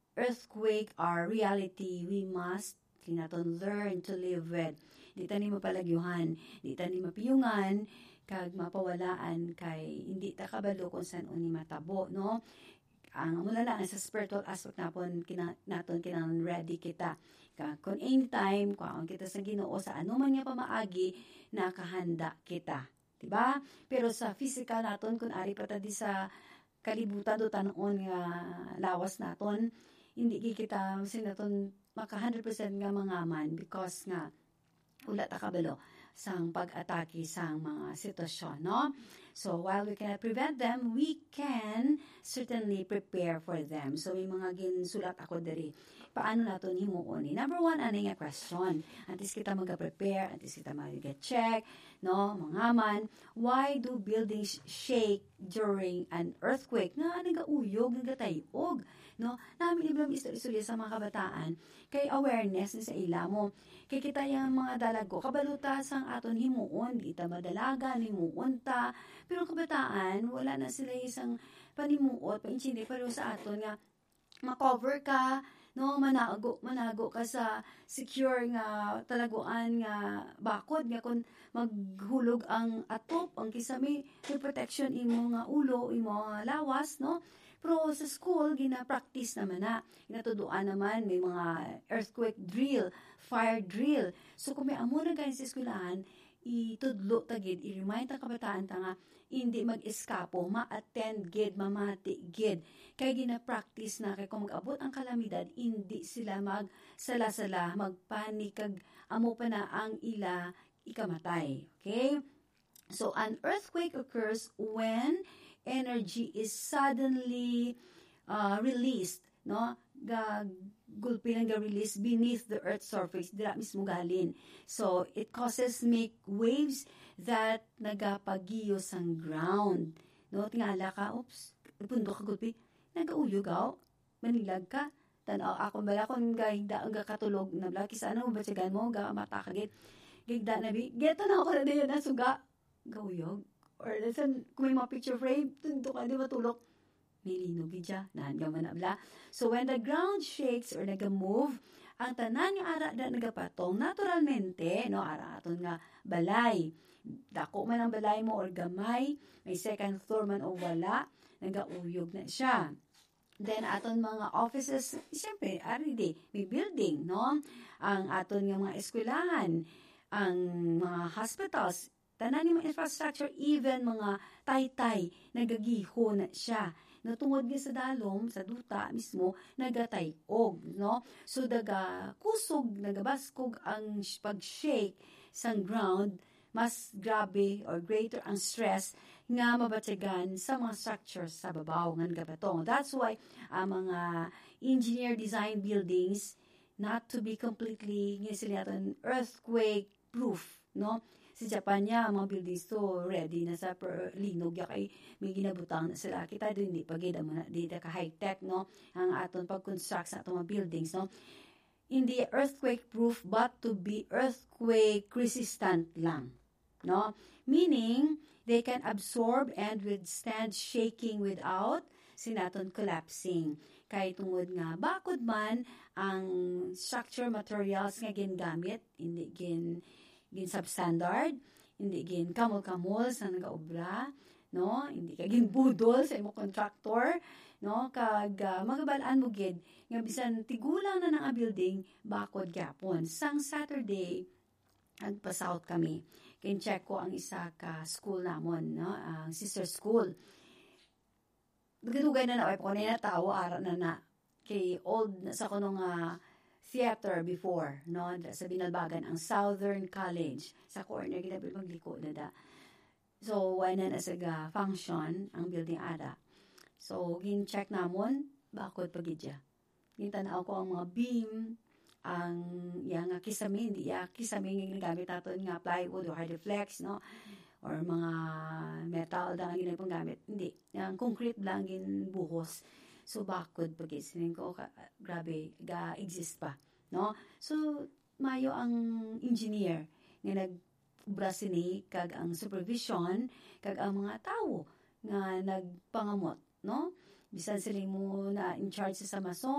earthquake are reality, we must kinaton learn to live with. Di ta ni mapalagyuhan, di ta ni mapiyungan, kag mapawalaan kay hindi ta kabalo kung saan ni matabo, no? Ang mula na sa spiritual aspect naton kinahanglan ready kita. Kung anytime, kung kita sa Ginoo sa anuman nga pamaagi, nakahanda kita. Diba? Pero sa physical naton, kung ari pa ta di sa kalibutan do tanon nga lawas naton, hindi kita sinaton maka 100% nga mangaman because nga wala ta kabalo sang pag-atake sang mga sitwasyon, no? So, while we cannot prevent them, we can certainly prepare for them. So, may mga ginsulat ako diri. Paano nato himuon ni? Number 1, ano nga question? Antes kita mag-prepare, antes kita mag-check, no? Mangaman, why do buildings shake during an earthquake? Nga, nag-uyog, nag-tayog, no? Namin ibang istorya sa mga kabataan, kay awareness sa ila mo. Kay kita yung mga dalago, kabaluta sang aton himuon, di ta madalagan, himuon ta. Pero kabataan, wala na sila isang panimuot, painchindi, pero sa aton nga, makover ka, no, manago ka sa secure nga talaguan nga bakod nga kung maghulog ang atop, ang kisame, may protection imo nga ulo, imo nga lawas, no? Pero sa school, gina-practice naman na. Ginatuduan naman, may mga earthquake drill, fire drill. So kung may amo na ganyan sa eskwelahan, itudlo tagid, i-remind ang kabataan ta nga, hindi mag-eskapo, ma-attend gid, mamati gid. Kaya gina-practice na, kaya kung mag-abot ang kalamidad, hindi sila mag-sala-sala, magpanik, kag amo pa na ang ila ikamatay. Okay? So, an earthquake occurs when energy is suddenly released, no? Gulpi lang ga-release beneath the earth's surface, dira mismo galin. So, it causes make waves that nagapagiyos ang ground. No? Tingala ka, oops, pundo ka gulpi, nagauyog ako, manilag ka, tanaw ako bala kung gahigda ang katulog na bala, kisa ano, batsagan mo, mata kagit, gigda na bi, geto na ako na yun, nasuga, gauyog. Or kung may mga picture frame, tundo ka, di matulog, may linog dya, nahan man na bla. So, when the ground shakes or nag-move, ang tanan nga ara na nagapatong, naturalmente, no, ara aton nga balay. Dako man ang balay mo or gamay, may second floor man o wala, nagauyog na siya. Then, aton mga offices, siyempre, ari may building, no? Ang aton nga mga eskwelahan, ang mga hospitals, tanan ni mga infrastructure, even mga taytay, nagagiho na siya. No, tungod nga sa dalom, sa duta mismo, nagatayog, no? So, kusog, nagabaskog ang pag-shake sa ground, mas grabe or greater ang stress nga mabatyagan sa mga structures sa babaw ng gabatong. That's why ang mga engineer design buildings not to be completely nga sila earthquake proof, no? Sa Japan niya, mga buildings to ready na sa linog ya kay may ginabutang na sila. Kita din di pagida mo na di ka high-tech, no? Ang aton pag-construct sa atong mga buildings, no? Hindi earthquake proof but to be earthquake resistant lang, no? Meaning, they can absorb and withstand shaking without sinaton collapsing. Kay tungod nga, bakod man ang structure materials nga gingamit, hindi substandard, hindi gin kamol-kamol sa nagaobra, no? Hindi ka gin budol sa imo contractor, no? Kag magabalaan mo gid nga bisan tigulang na nga building bakod gyapon. Sang Saturday nagpa-south kami. Kin check ko ang isa ka school namon, no? Ang sister school. Dugay na na ko na tawo ara na kay old na sa kuno nga theater before, no? Sa Binalbagan, ang Southern College. Sa corner, ginabil magliko na da. So, wala na sa function, ang building ada. So, gin-check namon, bakod pagidya. Gintanaw ko ang mga beam, ang yang kisame, hindi kisame yung ginagamit natin nga plywood o hardiflex, no? Or mga metal da ang ginagpang gamit. Hindi. Yung concrete lang ginbuhos. So, bakod pag-isinig ko, grabe, ga-exist pa, no? So, mayo ang engineer nga nag-ubra sini, kag ang supervision, kag ang mga tao nga nagpangamot, no? Bisan sila mo na in charge sa mason,